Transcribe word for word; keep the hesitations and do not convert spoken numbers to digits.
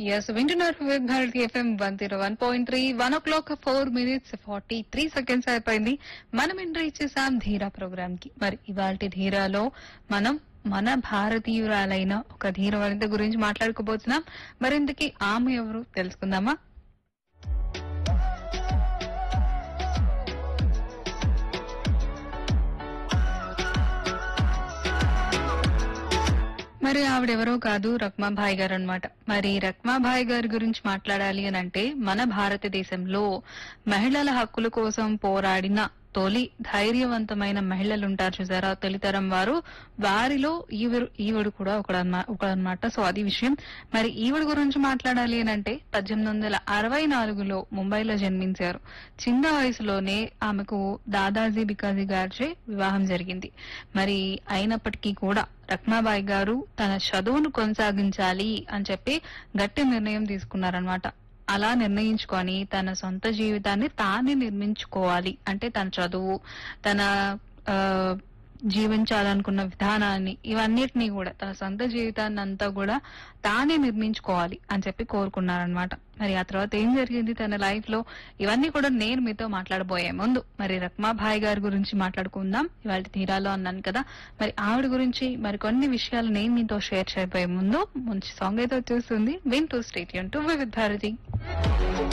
Yes వింటున్నారు వివిధ Bharati FM one zero one point three one ఓ clock four minutes forty three seconds అయిపోయింది. మనం enter ఇచ్చేసాం ధీరా ప్రోగ్రామ్ కి. మరి ఇవాళ ధీరాలో మనం మన భారతీయురాలైన ఒక ధీర వనిత గురించి మాట్లాడుకోబోతున్నాం. మరింతకి ఆమె ఎవరు తెలుసుకుందామా? మరి ఆవిడెవరో కాదు, రఖ్మాబాయి గారు అనమాట. మరి రఖ్మాబాయి గారి గురించి మాట్లాడాలి అని అంటే మన భారతదేశంలో మహిళల హక్కుల కోసం పోరాడిన తొలి ధైర్యవంతమైన మహిళలు ఉంటారు చూసారా, తొలితరం వారు, వారిలో ఈవిడు ఈవిడు కూడా ఒకడనమాట. సో అది విషయం. మరి ఈవిడ గురించి మాట్లాడాలి అని అంటే పద్దెనిమిది వందల అరవై నాలుగులో ముంబైలో జన్మించారు. చిన్న వయసులోనే ఆమెకు దాదాజీ బికాజీ గారిచే వివాహం జరిగింది. మరి అయినప్పటికీ కూడా రఖ్మాబాయి గారు తన చదువును కొనసాగించాలి అని చెప్పి గట్టి నిర్ణయం తీసుకున్నారనమాట. అలా నిర్ణయించుకొని తన సొంత జీవితాన్ని తానే నిర్మించుకోవాలి అంటే తన చదువు, తన ఆ జీవించాలనుకున్న విధానాన్ని, ఇవన్నిటినీ కూడా తన సొంత జీవితాన్ని అంతా కూడా తానే నిర్మించుకోవాలి అని చెప్పి కోరుకున్నారనమాట. మరి ఆ తర్వాత ఏం జరిగింది తన లైఫ్ లో, ఇవన్నీ కూడా నేను మీతో మాట్లాడబోయే ముందు మరి రఖ్మాబాయి గారి గురించి మాట్లాడుకుందాం ఇవాళ తీరాలో అన్నాను కదా. మరి ఆవిడ గురించి మరి కొన్ని విషయాలు నేను మీతో షేర్ చేయబోయే ముందు మంచి సాంగ్ అయితే వచ్చేస్తుంది. వింటూ స్టేట్ యూన్ టు వివిధ భారతి.